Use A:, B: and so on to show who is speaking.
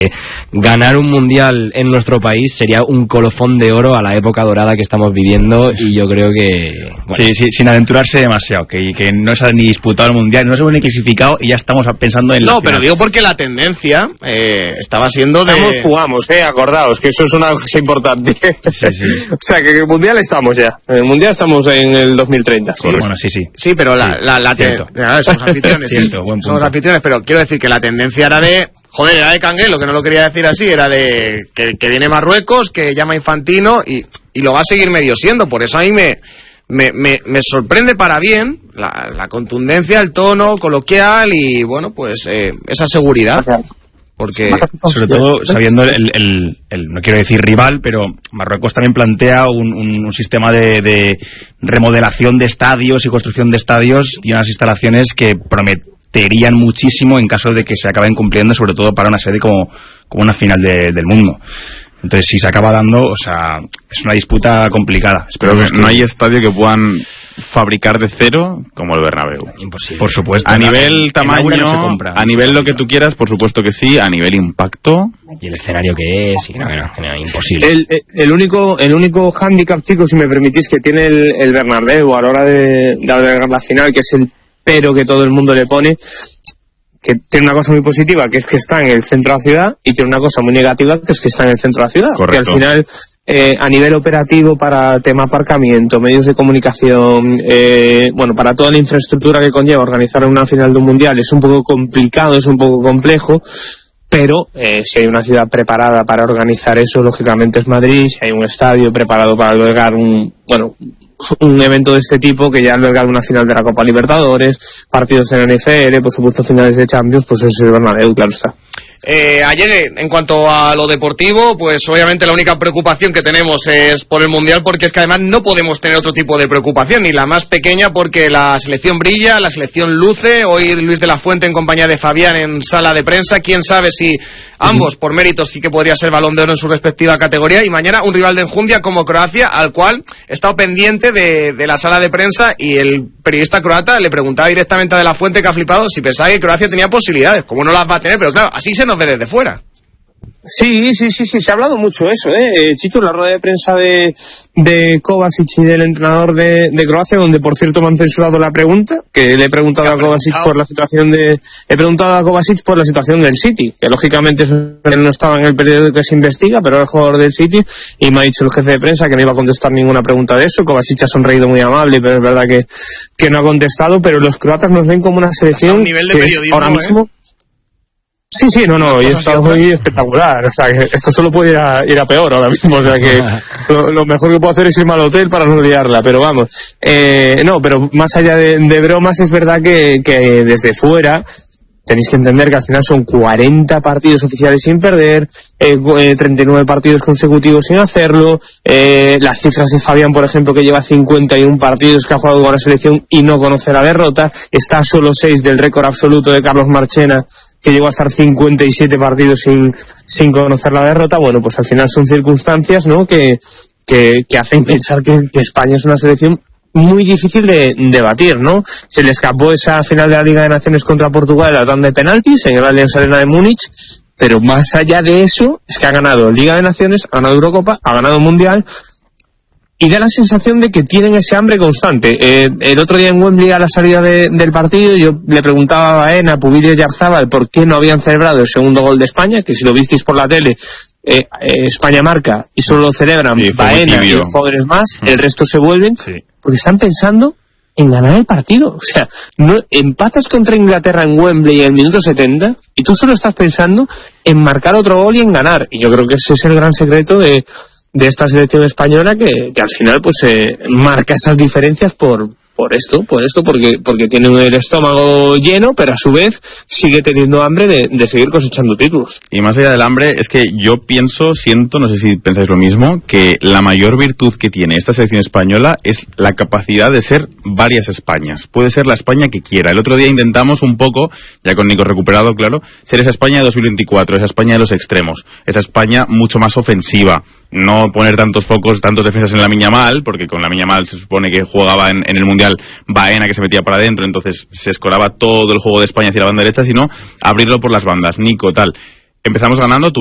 A: ganar un mundial en nuestro país sería un colofón de oro a la época dorada que estamos viviendo, y yo creo que...
B: Bueno. Sí, sin aventurarse demasiado, que no se ha ni disputado el mundial, no se ha ni clasificado y ya estamos pensando en la final.
C: Pero digo porque la tendencia estaba siendo de...
D: Jugamos, acordaos, que eso es una cosa importante.
B: Sí.
D: O sea, que en el mundial estamos ya. En el mundial estamos en el 2030.
B: Sí, bueno, sí.
C: Sí, pero somos anfitriones. Somos anfitriones, pero quiero decir que la tendencia era de... Joder, era de Canguelo, que no lo quería decir así, era de que viene Marruecos, que llama Infantino y lo va a seguir medio siendo. Por eso a mí me sorprende para bien la contundencia, el tono coloquial y, bueno, pues esa seguridad. Porque,
B: sobre todo, sabiendo el no quiero decir rival, pero Marruecos también plantea un sistema de remodelación de estadios y construcción de estadios y unas instalaciones que prometerían muchísimo en caso de que se acaben cumpliendo, sobre todo para una sede como una final del mundo. Entonces, si se acaba dando, o sea, es una disputa complicada.
E: Pero no hay estadio que puedan fabricar de cero como el Bernabéu.
B: Imposible. Por supuesto.
E: A nivel tamaño,
B: no
E: a nivel lo que tú quieras, por supuesto que sí. A nivel impacto.
A: Y el escenario que es, y no, imposible.
D: El único hándicap, chicos, si me permitís, que tiene el Bernabéu a la hora de albergar la final, que es el pero que todo el mundo le pone, que tiene una cosa muy positiva, que es que está en el centro de la ciudad, y tiene una cosa muy negativa, que es que está en el centro de la ciudad.
E: Correcto.
D: Que al final, a nivel operativo, para tema aparcamiento, medios de comunicación, para toda la infraestructura que conlleva organizar una final de un mundial, es un poco complicado, es un poco complejo, pero si hay una ciudad preparada para organizar eso, lógicamente es Madrid. Si hay un estadio preparado para albergar un evento de este tipo, que ya ha albergado una final de la Copa Libertadores, partidos en la NFL, por supuesto finales de Champions, pues eso es el Bernabéu, claro está.
C: Ayer, en cuanto a lo deportivo, pues obviamente la única preocupación que tenemos es por el Mundial, porque es que además no podemos tener otro tipo de preocupación, ni la más pequeña, porque la selección brilla, la selección luce. Hoy Luis de la Fuente en compañía de Fabián en sala de prensa, quién sabe si ambos, por méritos, sí que podría ser Balón de Oro en su respectiva categoría, y mañana un rival de enjundia como Croacia, al cual he estado pendiente de la sala de prensa, y el periodista croata le preguntaba directamente a de la Fuente, que ha flipado, si pensaba que Croacia tenía posibilidades. ¿Cómo no las va a tener? Pero claro, así se nos ve desde fuera.
D: Sí, se ha hablado mucho eso, Chicho, en la rueda de prensa de Kovacic y del entrenador de Croacia, donde por cierto me han censurado la pregunta, que le he preguntado a Kovacic por la situación del City, que lógicamente no estaba en el periodo que se investiga, pero era el jugador del City, y me ha dicho el jefe de prensa que no iba a contestar ninguna pregunta de eso. Kovacic ha sonreído muy amable, pero es verdad que no ha contestado. Pero los croatas nos ven como una selección que es ahora mismo... Sí, y esto es muy espectacular. O sea, que esto solo puede ir a peor ahora mismo. O sea, que lo mejor que puedo hacer es irme al hotel para no liarla. Pero vamos, pero más allá de bromas, es verdad que desde fuera tenéis que entender que al final son 40 partidos oficiales sin perder, 39 partidos consecutivos sin hacerlo, las cifras de Fabián, por ejemplo, que lleva 51 partidos que ha jugado con la selección y no conoce la derrota, está a solo 6 del récord absoluto de Carlos Marchena, que llegó a estar 57 partidos sin conocer la derrota. Bueno, pues al final son circunstancias, ¿no?, que hacen pensar que España es una selección muy difícil de batir, ¿no? Se le escapó esa final de la Liga de Naciones contra Portugal en la tanda de penaltis en el Allianz Arena de Múnich, pero más allá de eso es que ha ganado Liga de Naciones, ha ganado Eurocopa, ha ganado Mundial, y da la sensación de que tienen ese hambre constante. El otro día en Wembley, a la salida del partido, yo le preguntaba a Baena, Pubillo y Arzábal por qué no habían celebrado el segundo gol de España, que si lo visteis por la tele, España marca y solo lo celebran Baena y los jugadores más, el resto se vuelven, porque están pensando en ganar el partido. O sea, no empatas contra Inglaterra en Wembley en el minuto 70 y tú solo estás pensando en marcar otro gol y en ganar. Y yo creo que ese es el gran secreto de esta selección española, que al final pues marca esas diferencias por esto, porque tiene el estómago lleno, pero a su vez sigue teniendo hambre de seguir cosechando títulos.
E: Y más allá del hambre, es que yo siento, no sé si pensáis lo mismo, que la mayor virtud que tiene esta selección española es la capacidad de ser varias Españas. Puede ser la España que quiera. El otro día intentamos un poco, ya con Nico recuperado, claro, ser esa España de 2024, esa España de los extremos, esa España mucho más ofensiva. No poner tantos focos, tantos defensas en Lamine Yamal, porque con Lamine Yamal se supone que jugaba en el Mundial Baena, que se metía para adentro, entonces se escoraba todo el juego de España hacia la banda derecha, sino abrirlo por las bandas, Nico, tal. empezamos ganando,